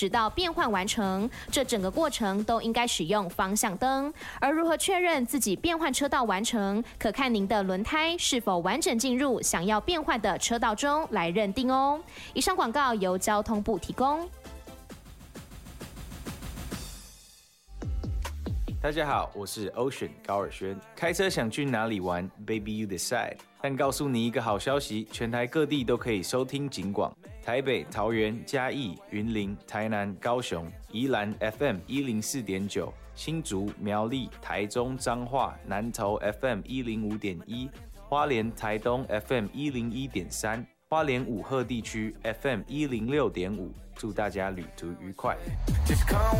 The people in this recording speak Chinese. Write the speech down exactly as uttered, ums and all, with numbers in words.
直到变换完成，这整个过程都应该使用方向灯。而如何确认自己变换车道完成，可看您的轮胎是否完整进入想要变换的车道中来认定哦。以上广告由交通部提供。 大家好，我是 Ocean 高尔宣。开车想去哪里玩 ？Baby you decide。但告诉你一个好消息，全台各地都可以收听警广。台北、桃园、嘉义、云林、台南、高雄、宜兰 F M 一零四点九，新竹、苗栗、台中、彰化、南投 F M 一零五点一，花莲、台东 F M 一零一点三，花莲武鹤地区 F M 一零六点五。祝大家旅途愉快。